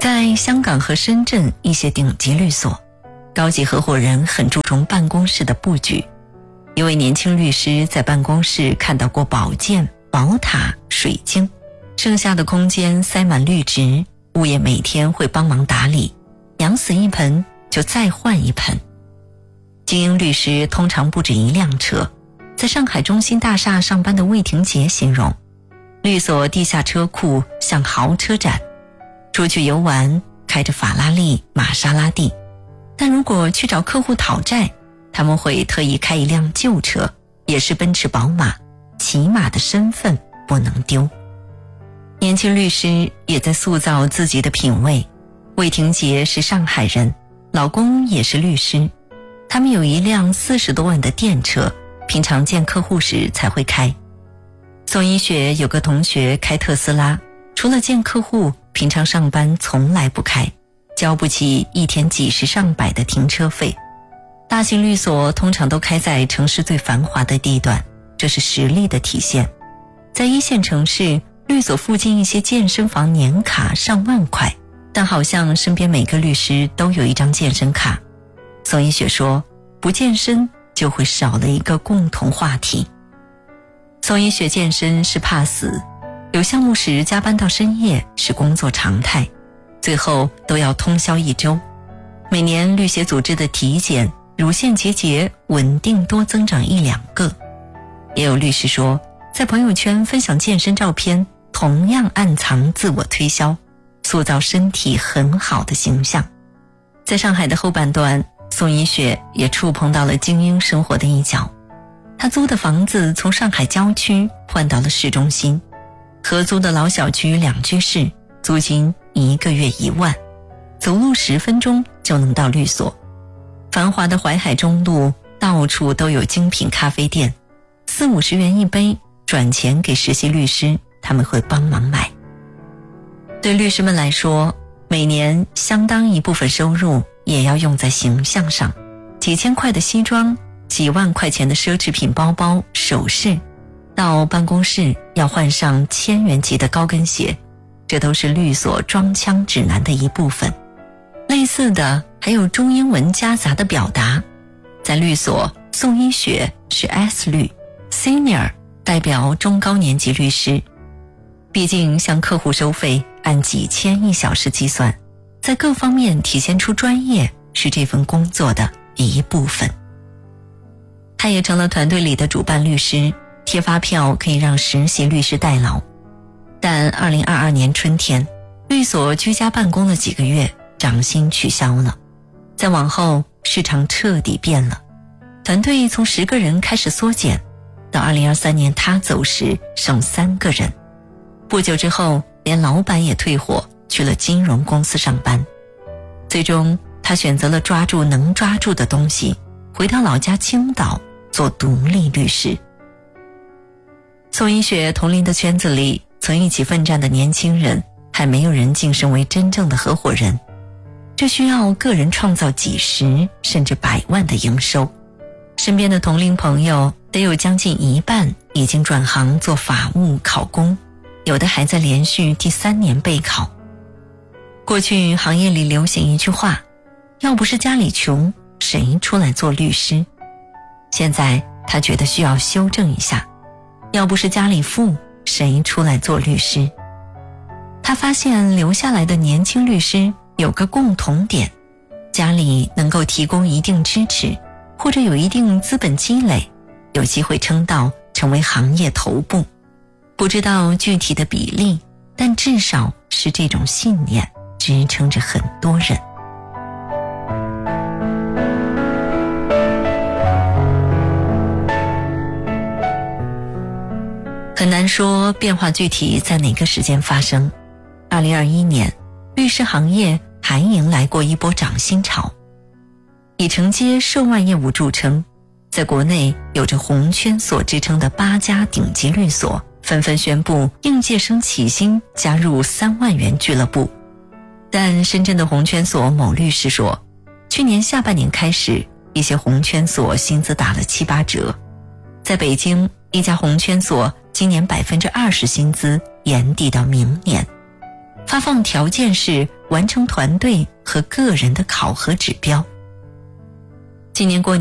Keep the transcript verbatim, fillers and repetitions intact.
在香港和深圳一些顶级律所，高级合伙人很注重办公室的布局。一位年轻律师在办公室看到过宝剑、宝塔、水晶，剩下的空间塞满绿植，物业每天会帮忙打理，养死一盆就再换一盆。精英律师通常不止一辆车，在上海中心大厦上班的魏廷杰形容，律所地下车库像豪车展，出去游玩开着法拉利、玛莎拉蒂，但如果去找客户讨债，他们会特意开一辆旧车，也是奔驰宝马，起码的身份不能丢。年轻律师也在塑造自己的品味。魏廷杰是上海人，老公也是律师，他们有一辆四十多万的电车，平常见客户时才会开。宋一雪有个同学开特斯拉，除了见客户，平常上班从来不开，交不起一天几十上百的停车费。大型律所通常都开在城市最繁华的地段，这是实力的体现。在一线城市，律所附近一些健身房年卡上万块，但好像身边每个律师都有一张健身卡。宋一雪说，不健身就会少了一个共同话题。宋一雪健身是怕死，有项目时加班到深夜是工作常态，最后都要通宵一周。每年律协组织的体检，乳腺结节稳定多增长一两个。也有律师说，在朋友圈分享健身照片，同样暗藏自我推销，塑造身体很好的形象。在上海的后半段，宋一雪也触碰到了精英生活的一角。她租的房子从上海郊区换到了市中心，合租的老小区两居室，租金一个月一万，走路十分钟就能到律所。繁华的淮海中路到处都有精品咖啡店，四五十元一杯，转钱给实习律师，他们会帮忙买。对律师们来说，每年相当一部分收入也要用在形象上，几千块的西装，几万块钱的奢侈品包包、首饰，到办公室要换上千元级的高跟鞋，这都是律所装腔指南的一部分。类似的还有中英文夹杂的表达。在律所，宋一雪是 S 律 Senior， 代表中高年级律师。毕竟向客户收费按几千一小时计算，在各方面体现出专业是这份工作的一部分。他也成了团队里的主办律师，贴发票可以让实习律师代劳。但二零二二年春天，律所居家办公了几个月，涨薪取消了。再往后，市场彻底变了，团队从十个人开始缩减，到二零二三年他走时剩三个人。不久之后，连老板也退伙，去了金融公司上班。最终，他选择了抓住能抓住的东西，回到老家青岛做独立律师。宋一雪同龄的圈子里，曾一起奋战的年轻人，还没有人晋升为真正的合伙人。这需要个人创造几十甚至百万的营收。身边的同龄朋友得有将近一半已经转行做法务考公，有的还在连续第三年备考。过去行业里流行一句话，要不是家里穷，谁出来做律师？现在他觉得需要修正一下，要不是家里富，谁出来做律师？他发现留下来的年轻律师有个共同点，家里能够提供一定支持，或者有一定资本积累，有机会撑到成为行业头部。不知道具体的比例，但至少是这种信念支撑着很多人。很难说变化具体在哪个时间发生。二零二一年，律师行业还迎来过一波涨薪潮。以承接涉外业务著称，在国内有着红圈所之称的八家顶级律所纷纷宣布应届生起薪加入三万元俱乐部。但深圳的红圈所某律师说，去年下半年开始，一些红圈所薪资打了七八折。在北京，一家红圈所今年百分之二十薪资延递到明年。 发放条件是完成团队和个人的考核指标。今年过年